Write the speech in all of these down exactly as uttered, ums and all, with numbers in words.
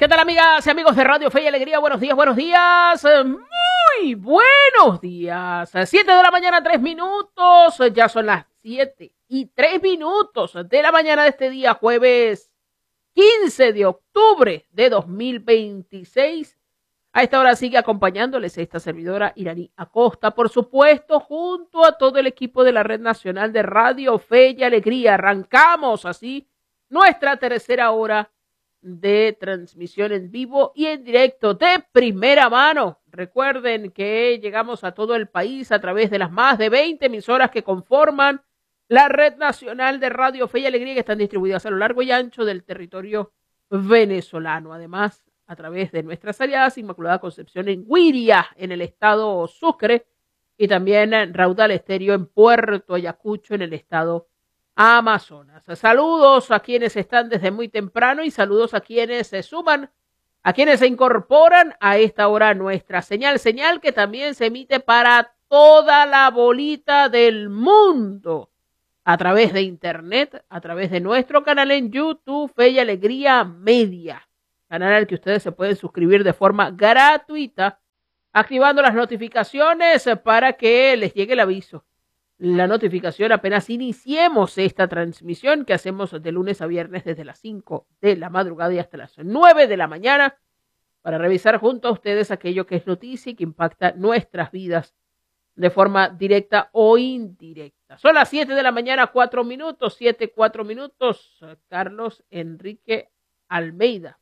¿Qué tal, amigas y amigos de Radio Fe y Alegría? Buenos días, buenos días, muy buenos días. Siete de la mañana, tres minutos, ya son las siete y tres minutos de la mañana de este día, jueves quince de octubre de dos mil veintiséis. A esta hora sigue acompañándoles esta servidora Iraní Acosta, por supuesto, junto a todo el equipo de la Red Nacional de Radio Fe y Alegría. Arrancamos así nuestra tercera hora de transmisión en vivo y en directo de primera mano. Recuerden que llegamos a todo el país a través de las más de veinte emisoras que conforman la Red Nacional de Radio Fe y Alegría, que están distribuidas a lo largo y ancho del territorio venezolano. Además, a través de nuestras aliadas, Inmaculada Concepción en Guiria, en el estado Sucre, y también en Raudal Estéreo en Puerto Ayacucho, en el estado Amazonas. Saludos a quienes están desde muy temprano y saludos a quienes se suman, a quienes se incorporan a esta hora nuestra señal, señal que también se emite para toda la bolita del mundo a través de internet, a través de nuestro canal en YouTube, Fe y Alegría Media, canal al que ustedes se pueden suscribir de forma gratuita, activando las notificaciones para que les llegue el aviso. La notificación apenas iniciemos esta transmisión que hacemos de lunes a viernes desde las cinco de la madrugada y hasta las nueve de la mañana para revisar junto a ustedes aquello que es noticia y que impacta nuestras vidas de forma directa o indirecta. Son las siete de la mañana, cuatro minutos, siete, cuatro minutos. Carlos Enrique Almeida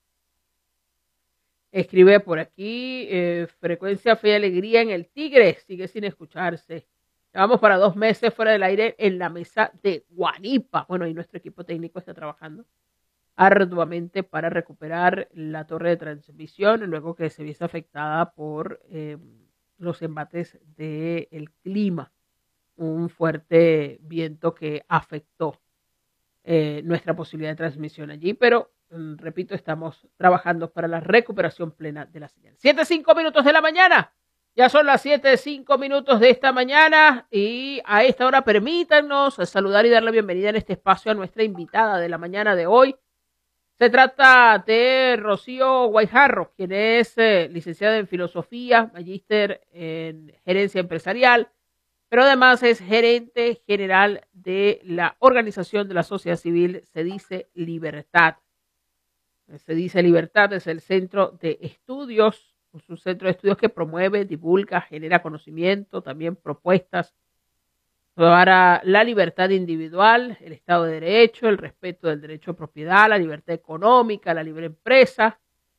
escribe por aquí, eh, frecuencia Fe y Alegría en el Tigre, sigue sin escucharse. Vamos para dos meses fuera del aire en la mesa de Guanipa. Bueno, y nuestro equipo técnico está trabajando arduamente para recuperar la torre de transmisión luego que se viese afectada por eh, los embates del clima. Un fuerte viento que afectó eh, nuestra posibilidad de transmisión allí, pero mm, repito, estamos trabajando para la recuperación plena de la señal. Siete, cinco minutos de la mañana. Ya son las siete, cinco minutos de esta mañana y a esta hora permítanos saludar y dar la bienvenida en este espacio a nuestra invitada de la mañana de hoy. Se trata de Rocío Guayjarro, quien es eh, licenciada en Filosofía, magíster en Gerencia Empresarial, pero además es gerente general de la organización de la sociedad civil Se Dice Libertad. Se Dice Libertad es el centro de estudios, es un centro de estudios que promueve, divulga, genera conocimiento, también propuestas para la libertad individual, el Estado de Derecho, el respeto del derecho de propiedad, la libertad económica, la libre empresa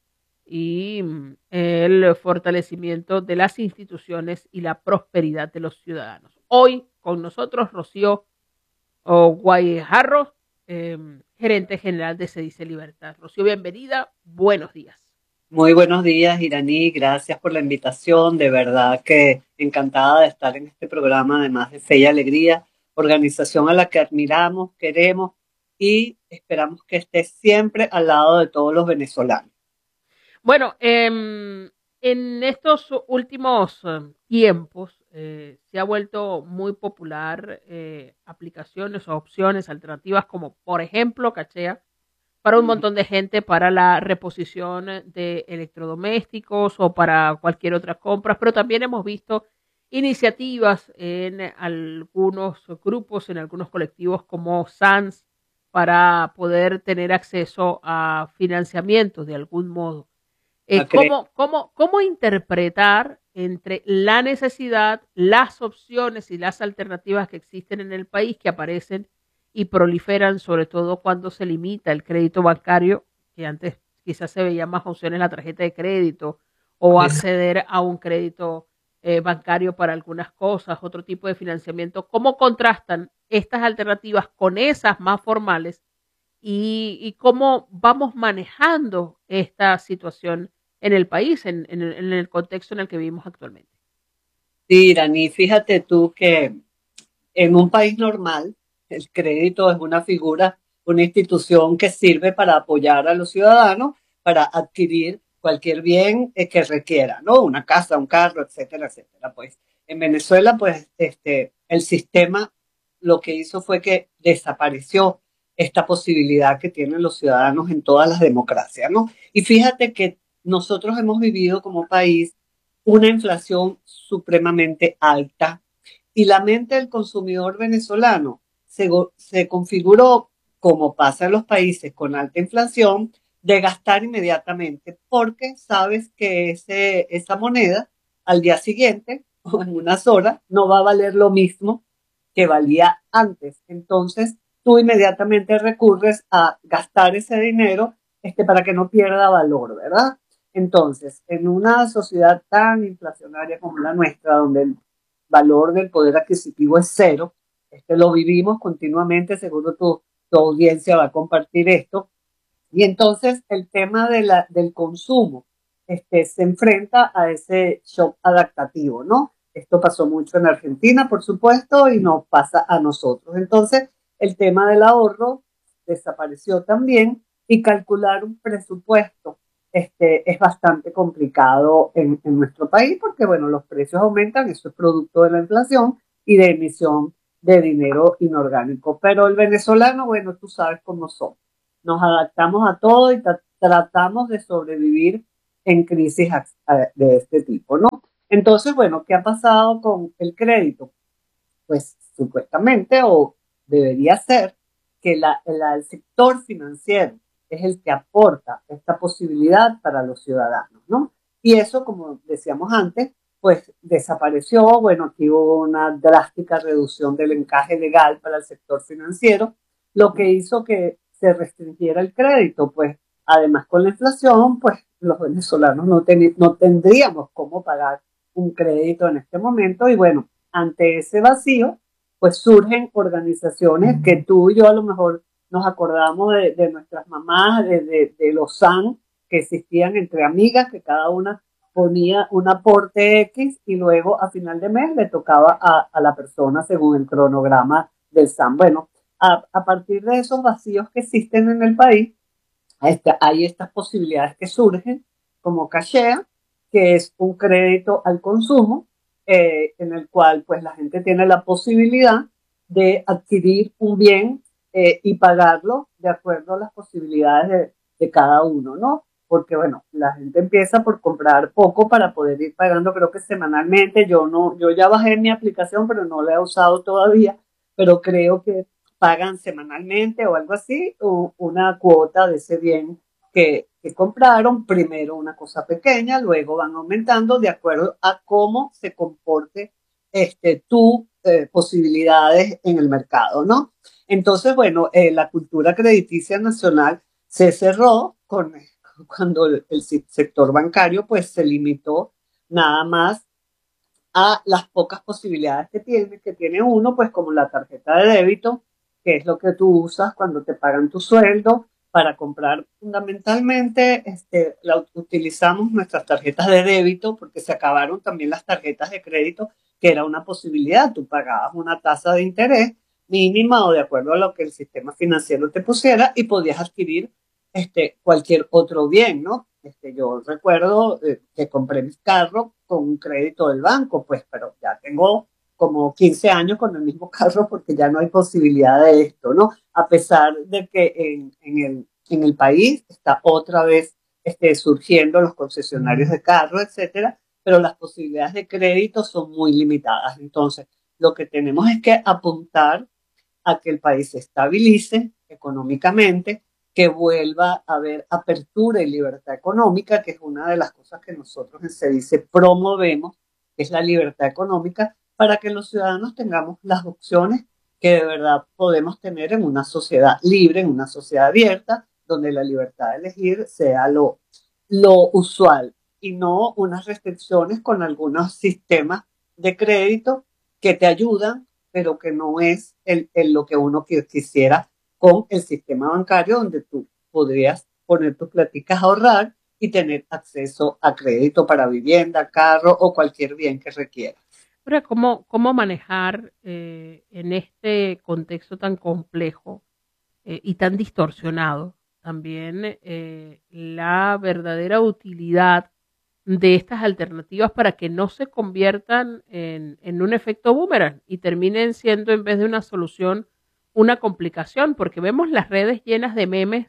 y el fortalecimiento de las instituciones y la prosperidad de los ciudadanos. Hoy con nosotros Rocío Guayjarro, eh, gerente general de Se Dice Libertad. Rocío, bienvenida, buenos días. Muy buenos días, Iraní, gracias por la invitación, de verdad que encantada de estar en este programa, además de Fe y Alegría, organización a la que admiramos, queremos y esperamos que esté siempre al lado de todos los venezolanos. Bueno, eh, en estos últimos tiempos eh, se ha vuelto muy popular eh, aplicaciones o opciones alternativas como, por ejemplo, Cachea, para un montón de gente, para la reposición de electrodomésticos o para cualquier otra compra, pero también hemos visto iniciativas en algunos grupos, en algunos colectivos como SANS, para poder tener acceso a financiamientos de algún modo. Eh, ¿cómo, cómo, ¿Cómo interpretar entre la necesidad, las opciones y las alternativas que existen en el país que aparecen y proliferan, sobre todo cuando se limita el crédito bancario, que antes quizás se veían más opciones la tarjeta de crédito o acceder a un crédito eh, bancario para algunas cosas, otro tipo de financiamiento? ¿Cómo contrastan estas alternativas con esas más formales y, y cómo vamos manejando esta situación en el país, en, en, en el contexto en el que vivimos actualmente? Sí, Iraní, fíjate tú que en un país normal, el crédito es una figura, una institución que sirve para apoyar a los ciudadanos para adquirir cualquier bien eh, que requiera, ¿no? Una casa, un carro, etcétera, etcétera. Pues en Venezuela, pues este, el sistema lo que hizo fue que desapareció esta posibilidad que tienen los ciudadanos en todas las democracias, ¿no? Y fíjate que nosotros hemos vivido como país una inflación supremamente alta y la mente del consumidor venezolano se, se configuró, como pasa en los países con alta inflación, de gastar inmediatamente, porque sabes que ese, esa moneda al día siguiente o en unas horas no va a valer lo mismo que valía antes. Entonces, tú inmediatamente recurres a gastar ese dinero este, para que no pierda valor, ¿verdad? Entonces, en una sociedad tan inflacionaria como la nuestra, donde el valor del poder adquisitivo es cero, este, lo vivimos continuamente, seguro tu, tu audiencia va a compartir esto, y entonces el tema de la, del consumo este, se enfrenta a ese shock adaptativo, ¿no? Esto pasó mucho en Argentina, por supuesto, y nos pasa a nosotros. Entonces, el tema del ahorro desapareció también y calcular un presupuesto este, es bastante complicado en, en nuestro país porque, bueno, los precios aumentan, eso es producto de la inflación y de emisión de dinero inorgánico. Pero el venezolano, bueno, tú sabes cómo son. Nos adaptamos a todo y tra tratamos de sobrevivir en crisis de este tipo, ¿no? Entonces, bueno, ¿qué ha pasado con el crédito? Pues supuestamente o debería ser que la, la, el sector financiero es el que aporta esta posibilidad para los ciudadanos, ¿no? Y eso, como decíamos antes, pues desapareció, bueno, aquí hubo una drástica reducción del encaje legal para el sector financiero, lo que hizo que se restringiera el crédito, pues además con la inflación, pues los venezolanos no, ten, no tendríamos cómo pagar un crédito en este momento y bueno, ante ese vacío, pues surgen organizaciones que tú y yo a lo mejor nos acordamos de, de nuestras mamás, de, de, de los S A N que existían entre amigas, que cada una ponía un aporte X y luego a final de mes le tocaba a, a la persona según el cronograma del S A N. Bueno, a, a partir de esos vacíos que existen en el país, este, hay estas posibilidades que surgen, como Cachea, que es un crédito al consumo, eh, en el cual pues la gente tiene la posibilidad de adquirir un bien eh, y pagarlo de acuerdo a las posibilidades de, de cada uno, ¿no? Porque bueno, la gente empieza por comprar poco para poder ir pagando, creo que semanalmente. Yo no, yo ya bajé mi aplicación, pero no la he usado todavía, pero creo que pagan semanalmente o algo así, o una cuota de ese bien que, que compraron, primero una cosa pequeña, luego van aumentando de acuerdo a cómo se comporte este, tu eh, posibilidades en el mercado, ¿no? Entonces, bueno, eh, la cultura crediticia nacional se cerró con, cuando el, el sector bancario pues se limitó nada más a las pocas posibilidades que tiene, que tiene uno, pues como la tarjeta de débito, que es lo que tú usas cuando te pagan tu sueldo para comprar fundamentalmente, este, la, utilizamos nuestras tarjetas de débito porque se acabaron también las tarjetas de crédito, que era una posibilidad, tú pagabas una tasa de interés mínima o de acuerdo a lo que el sistema financiero te pusiera y podías adquirir este, cualquier otro bien, ¿no? Este, yo recuerdo eh, que compré mi carro con un crédito del banco, pues, pero ya tengo como quince años con el mismo carro porque ya no hay posibilidad de esto, ¿no? A pesar de que en, en, el, en el país está otra vez este, surgiendo los concesionarios de carro, etcétera, pero las posibilidades de crédito son muy limitadas. Entonces, lo que tenemos es que apuntar a que el país se estabilice económicamente, que vuelva a haber apertura y libertad económica, que es una de las cosas que nosotros en CEDICE promovemos, que es la libertad económica, para que los ciudadanos tengamos las opciones que de verdad podemos tener en una sociedad libre, en una sociedad abierta, donde la libertad de elegir sea lo, lo usual y no unas restricciones con algunos sistemas de crédito que te ayudan, pero que no es el, el lo que uno quisiera con el sistema bancario, donde tú podrías poner tus platicas a ahorrar y tener acceso a crédito para vivienda, carro o cualquier bien que requiera. Ahora, ¿cómo, cómo manejar eh, en este contexto tan complejo eh, y tan distorsionado también eh, la verdadera utilidad de estas alternativas para que no se conviertan en, en un efecto boomerang y terminen siendo, en vez de una solución, una complicación porque vemos las redes llenas de memes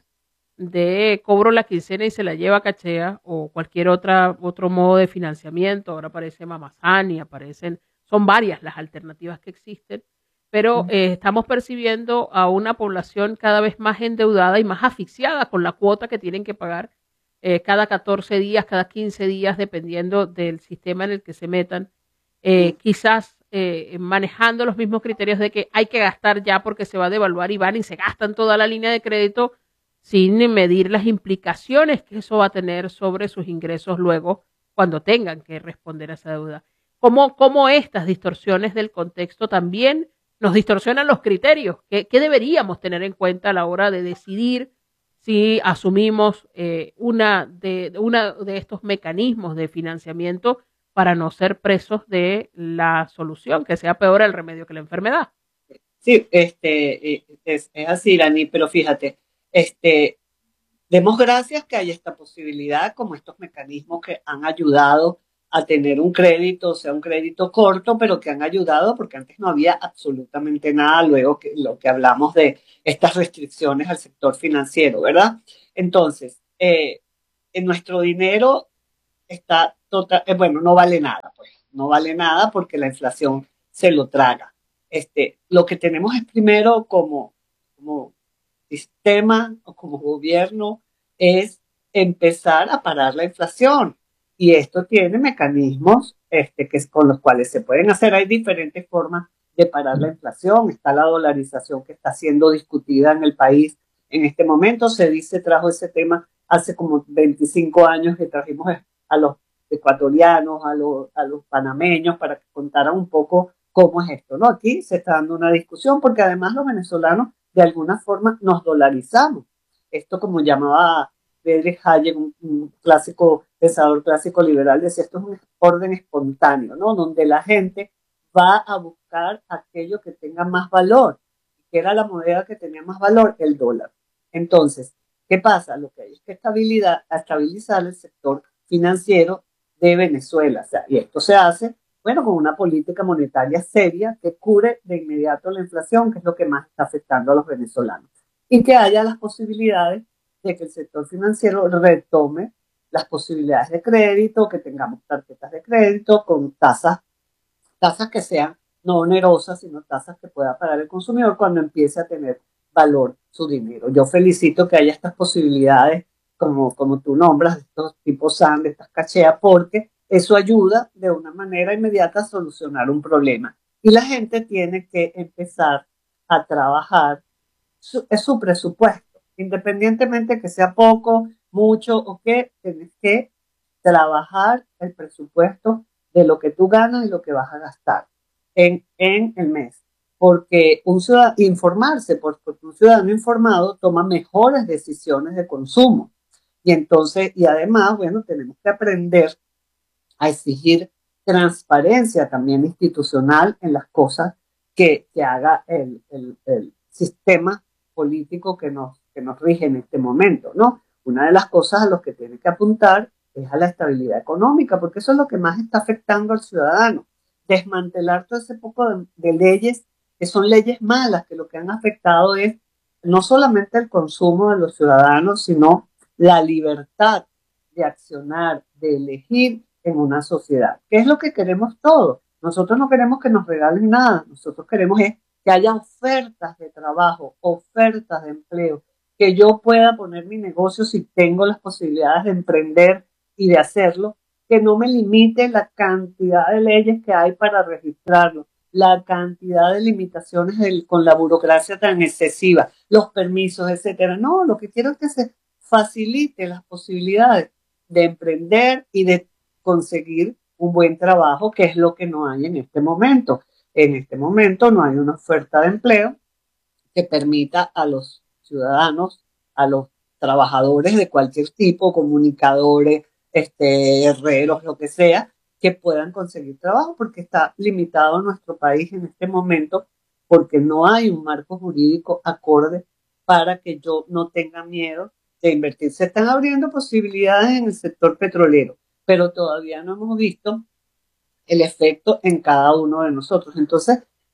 de cobro la quincena y se la lleva cachea o cualquier otra, otro modo de financiamiento. Ahora aparece Mamazani, aparecen, son varias las alternativas que existen, pero eh, estamos percibiendo a una población cada vez más endeudada y más asfixiada con la cuota que tienen que pagar eh, cada catorce días, cada quince días, dependiendo del sistema en el que se metan. Eh, quizás eh, manejando los mismos criterios de que hay que gastar ya porque se va a devaluar y van y se gastan toda la línea de crédito sin medir las implicaciones que eso va a tener sobre sus ingresos luego cuando tengan que responder a esa deuda. ¿Cómo, cómo estas distorsiones del contexto también nos distorsionan los criterios? ¿Qué, qué deberíamos tener en cuenta a la hora de decidir si asumimos eh, una, de, una de estos mecanismos de financiamiento para no ser presos de la solución, que sea peor el remedio que la enfermedad? Sí, este, es, es así, Dani, pero fíjate, este, demos gracias que hay esta posibilidad, como estos mecanismos que han ayudado a tener un crédito, o sea, un crédito corto, pero que han ayudado porque antes no había absolutamente nada, luego que lo que hablamos de estas restricciones al sector financiero, ¿verdad? Entonces, eh, en nuestro dinero está total, eh, bueno, no vale nada, pues, no vale nada porque la inflación se lo traga. Este, lo que tenemos es primero como, como sistema o como gobierno es empezar a parar la inflación. Y esto tiene mecanismos este, que es con los cuales se pueden hacer. Hay diferentes formas de parar la inflación. Está la dolarización que está siendo discutida en el país en este momento. Se dice, trajo ese tema hace como veinticinco años que trajimos a los ecuatorianos, a los, a los panameños para que contaran un poco cómo es esto, ¿no? Aquí se está dando una discusión porque además los venezolanos de alguna forma nos dolarizamos. Esto como llamaba Friedrich Hayek, un, un clásico pensador clásico liberal, decía esto es un orden espontáneo, ¿no? Donde la gente va a buscar aquello que tenga más valor. ¿Qué era la moneda que tenía más valor? El dólar. Entonces, ¿qué pasa? Lo que hay es que estabilidad, estabilizar el sector financiero de Venezuela. O sea, y esto se hace, bueno, con una política monetaria seria que cure de inmediato la inflación, que es lo que más está afectando a los venezolanos. Y que haya las posibilidades de que el sector financiero retome las posibilidades de crédito, que tengamos tarjetas de crédito con tasas, tasas que sean no onerosas, sino tasas que pueda pagar el consumidor cuando empiece a tener valor su dinero. Yo felicito que haya estas posibilidades, como, como tú nombras, de estos tipos S A N, de estas cacheas, porque eso ayuda de una manera inmediata a solucionar un problema. Y la gente tiene que empezar a trabajar su, es su presupuesto, independientemente que sea poco, mucho o qué, tienes que trabajar el presupuesto de lo que tú ganas y lo que vas a gastar en, en el mes. Porque un ciudadano, informarse, porque un ciudadano informado toma mejores decisiones de consumo. Y entonces, y además, bueno, tenemos que aprender a exigir transparencia también institucional en las cosas que, que haga el, el, el sistema político que nos, que nos rige en este momento, ¿no? Una de las cosas a las que tiene que apuntar es a la estabilidad económica, porque eso es lo que más está afectando al ciudadano. Desmantelar todo ese poco de, de leyes que son leyes malas, que lo que han afectado es no solamente el consumo de los ciudadanos, sino la libertad de accionar, de elegir en una sociedad. ¿Qué es lo que queremos todos? Nosotros no queremos que nos regalen nada, nosotros queremos es que haya ofertas de trabajo, ofertas de empleo, que yo pueda poner mi negocio si tengo las posibilidades de emprender y de hacerlo, que no me limite la cantidad de leyes que hay para registrarlo, la cantidad de limitaciones del, con la burocracia tan excesiva, los permisos, etcétera. No, lo que quiero es que se facilite las posibilidades de emprender y de conseguir un buen trabajo, que es lo que no hay en este momento. En este momento no hay una oferta de empleo que permita a los ciudadanos, a los trabajadores de cualquier tipo, comunicadores, este, herreros, lo que sea, que puedan conseguir trabajo, porque está limitado nuestro país en este momento, porque no hay un marco jurídico acorde para que yo no tenga miedo de invertir. Se están abriendo posibilidades en el sector petrolero, pero todavía no hemos visto el efecto en cada uno de nosotros. Entonces,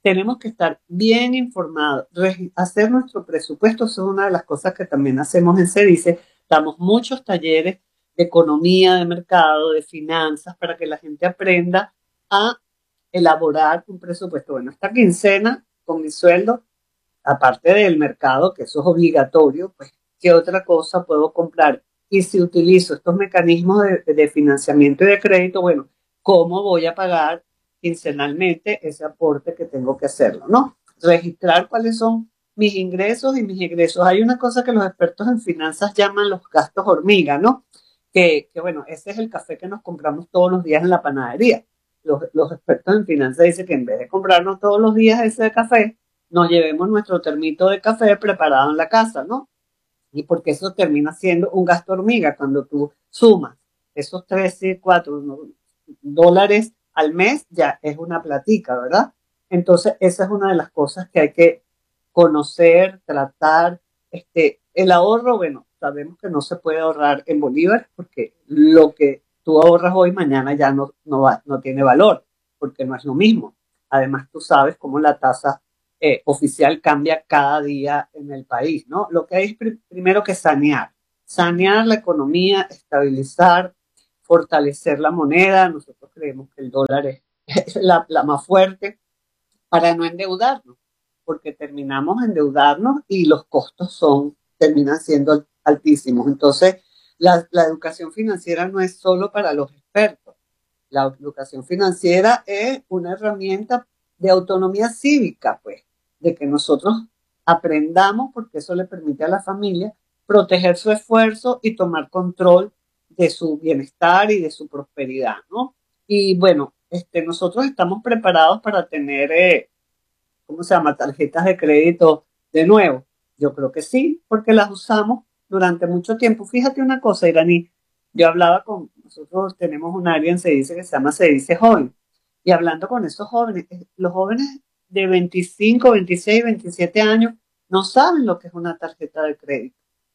tenemos que estar bien informados, hacer nuestro presupuesto. Eso es una de las cosas que también hacemos en CEDICE. Damos muchos talleres de economía, de mercado, de finanzas, para que la gente aprenda a elaborar un presupuesto. Bueno, esta quincena, con mi sueldo, aparte del mercado, que eso es obligatorio, pues, ¿qué otra cosa puedo comprar? Y si utilizo estos mecanismos de, de financiamiento y de crédito, bueno, ¿cómo voy a pagar quincenalmente ese aporte que tengo que hacerlo, ¿no? Registrar cuáles son mis ingresos y mis egresos. Hay una cosa que los expertos en finanzas llaman los gastos hormiga, ¿no? Que, que bueno, ese es el café que nos compramos todos los días en la panadería. Los, los expertos en finanzas dicen que en vez de comprarnos todos los días ese café, nos llevemos nuestro termito de café preparado en la casa, ¿no? Y porque eso termina siendo un gasto hormiga cuando tú sumas esos trece, cuatro ¿no? dólares al mes, ya es una platica, ¿verdad? Entonces, esa es una de las cosas que hay que conocer, tratar. Este, el ahorro, bueno, sabemos que no se puede ahorrar en bolívares porque lo que tú ahorras hoy, mañana ya no, no, va, no tiene valor, porque no es lo mismo. Además, tú sabes cómo la tasa eh, oficial cambia cada día en el país, ¿no? Lo que hay es pr- primero que sanear, sanear la economía, estabilizar, fortalecer la moneda. Nosotros creemos que el dólar es, es la, la más fuerte para no endeudarnos, porque terminamos endeudarnos y los costos son, terminan siendo altísimos. Entonces, la, la educación financiera no es solo para los expertos. La educación financiera es una herramienta de autonomía cívica, pues, de que nosotros aprendamos, porque eso le permite a la familia proteger su esfuerzo y tomar control de su bienestar y de su prosperidad, ¿no? Y bueno, este, nosotros estamos preparados para tener, eh, ¿cómo se llama?, tarjetas de crédito de nuevo. Yo creo que sí, porque las usamos durante mucho tiempo. Fíjate una cosa, Iraní, yo hablaba con, nosotros tenemos un área en CEDICE que se llama CEDICE Joven, y hablando con esos jóvenes, los jóvenes de veinticinco, veintiséis, veintisiete años no saben lo que es una tarjeta de crédito.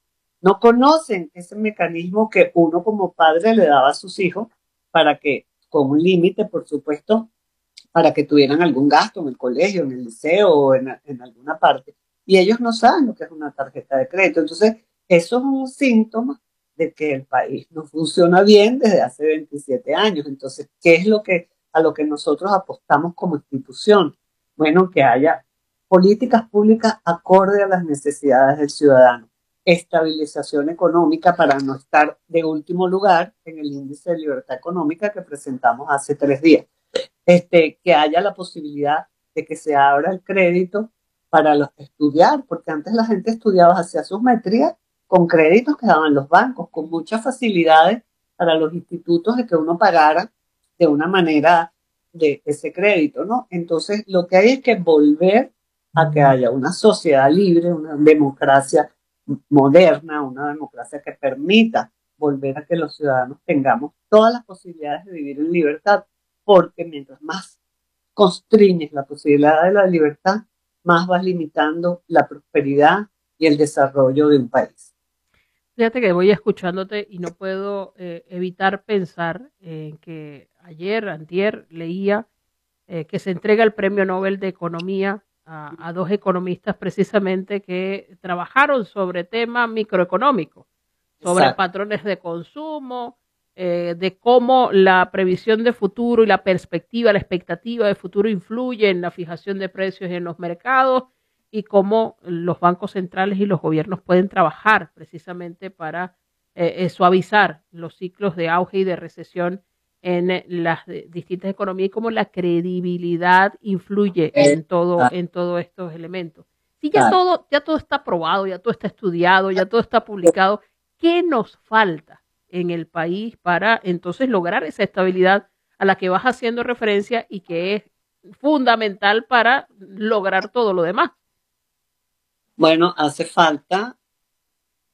No conocen ese mecanismo que uno como padre le daba a sus hijos para que, con un límite, por supuesto, para que tuvieran algún gasto en el colegio, en el liceo o en, en alguna parte. Y ellos no saben lo que es una tarjeta de crédito. Entonces, eso es un síntoma de que el país no funciona bien desde hace veintisiete años. Entonces, ¿qué es lo que, a lo que nosotros apostamos como institución? Bueno, que haya políticas públicas acorde a las necesidades del ciudadano, estabilización económica para no estar de último lugar en el índice de libertad económica que presentamos hace tres días. Este, que haya la posibilidad de que se abra el crédito para los estudiar, porque antes la gente estudiaba, hacía sus maestrías con créditos que daban los bancos, con muchas facilidades para los institutos de que uno pagara de una manera de ese crédito, ¿no? Entonces, lo que hay es que volver a que haya una sociedad libre, una democracia moderna, una democracia que permita volver a que los ciudadanos tengamos todas las posibilidades de vivir en libertad, porque mientras más constriñes la posibilidad de la libertad, más vas limitando la prosperidad y el desarrollo de un país. Fíjate que voy escuchándote y no puedo eh, evitar pensar en eh, que ayer, antier, leía eh, que se entrega el Premio Nobel de Economía a, a dos economistas precisamente que trabajaron sobre temas microeconómicos, sobre Exacto. patrones de consumo, eh, de cómo la previsión de futuro y la perspectiva, la expectativa de futuro influye en la fijación de precios en los mercados y cómo los bancos centrales y los gobiernos pueden trabajar precisamente para eh, eh, suavizar los ciclos de auge y de recesión en las distintas economías y cómo la credibilidad influye en todo, en todos estos elementos. Si ya todo, ya todo está probado, ya todo está estudiado, ya todo está publicado, ¿qué nos falta en el país para entonces lograr esa estabilidad a la que vas haciendo referencia y que es fundamental para lograr todo lo demás? Bueno, hace falta